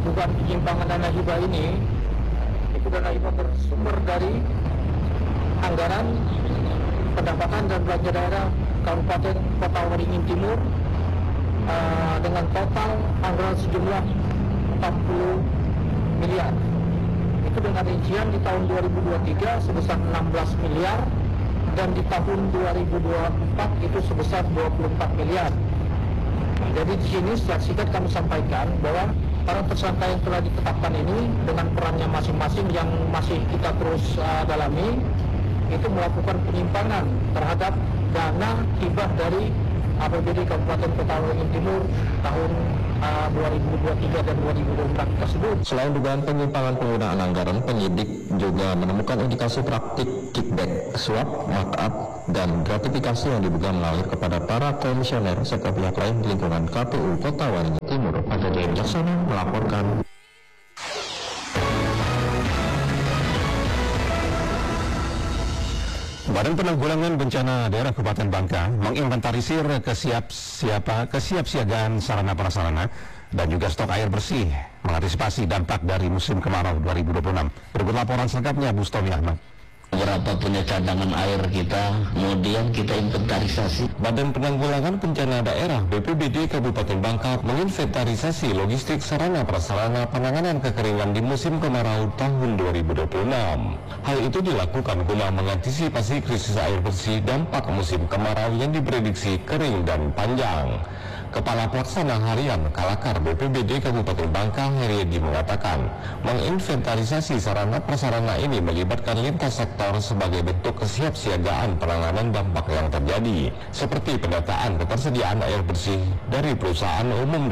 dugaan penyimpangan dana hibah ini, itu dana hibah bersumber dari anggaran pendapatan dan belanja daerah Kabupaten Kota Waringin Timur dengan total anggaran sejumlah 40 miliar. Itu dengan rincian di tahun 2023 sebesar 16 miliar dan di tahun 2024 itu sebesar 24 miliar. Nah, jadi di sini secara singkat kami sampaikan bahwa para tersangka yang telah ditetapkan ini dengan perannya masing-masing yang masih kita terus dalami itu melakukan penyimpangan terhadap dana hibah dari APBD Kabupaten Kota Waringin Timur tahun 2023 dan 2024 tersebut. Selain dugaan penyimpangan penggunaan anggaran, penyidik juga menemukan indikasi praktik kickback, suap, markup, dan gratifikasi yang diduga mengalir kepada para komisioner serta pihak lain di lingkungan KPU Kota Waringin Timur. Pada Jaksana melaporkan. Badan Penanggulangan Bencana Daerah Kabupaten Bangka menginventarisir kesiapsiagaan sarana prasarana dan juga stok air bersih mengantisipasi dampak dari musim kemarau 2026. Berikut laporan selengkapnya Bustomi Ahmad. Berapa punya cadangan air kita, kemudian kita inventarisasi. Badan Penanggulangan Bencana Daerah BPBD Kabupaten Bangka menginventarisasi logistik sarana prasarana penanganan kekeringan di musim kemarau tahun 2026. Hal itu dilakukan guna mengantisipasi krisis air bersih dampak musim kemarau yang diprediksi kering dan panjang. Kepala Pelaksana Harian Kalakar BPBD Kabupaten Bangka Heriadi mengatakan, menginventarisasi sarana prasarana ini melibatkan lintas sektor sebagai bentuk kesiapsiagaan penanganan dampak yang terjadi, seperti pendataan ketersediaan air bersih dari perusahaan umum